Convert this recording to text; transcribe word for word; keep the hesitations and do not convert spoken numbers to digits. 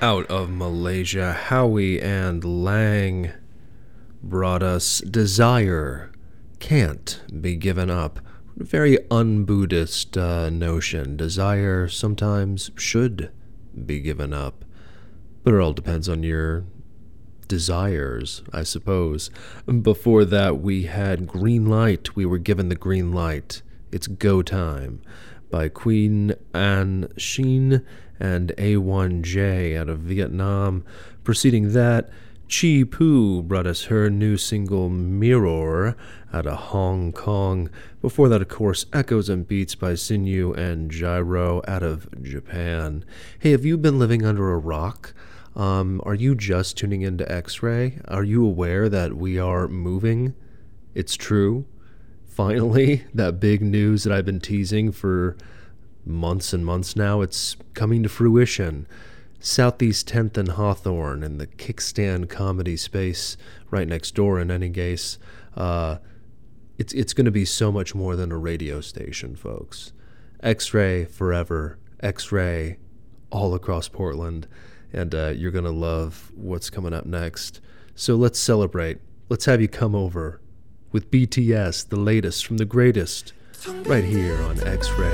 Out of Malaysia, Howie and Lang brought us Desire Can't Be Given Up. A very un-Buddhist uh, notion. Desire sometimes should be given up. But it all depends on your desires, I suppose. Before that, we had Green Light. We were given the green light. It's Go Time by Queen An Shin and A one J out of Vietnam. Preceding that, Chi Poo brought us her new single Mirror out of Hong Kong. Before that, of course, Echoes and Beats by Sinew and Gyro out of Japan. Hey, have you been living under a rock? Um, are you just tuning into X-Ray? Are you aware that we are moving? It's true. Finally, that big news that I've been teasing for months and months now, it's coming to fruition. Southeast tenth and Hawthorne in the kickstand comedy space right next door in any case. Uh, it's it's going to be so much more than a radio station, folks. X-Ray forever. X-Ray all across Portland. And uh, you're going to love what's coming up next. So let's celebrate. Let's have you come over with B T S, the latest from the greatest, right here on X-Ray.